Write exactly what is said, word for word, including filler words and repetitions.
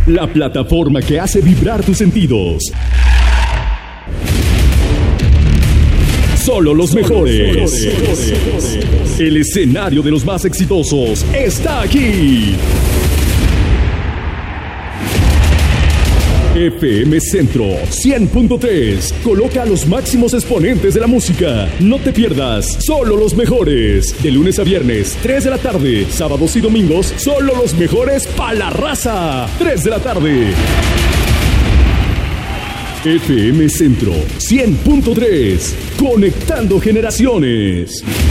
la plataforma que hace vibrar tus sentidos. Solo los mejores. El escenario de los más exitosos está aquí. F M Centro cien punto tres. Coloca a los máximos exponentes de la música. No te pierdas Solo los mejores. De lunes a viernes, tres de la tarde. Sábados y domingos, solo los mejores pa' la raza. tres de la tarde. F M Centro cien punto tres. Conectando generaciones.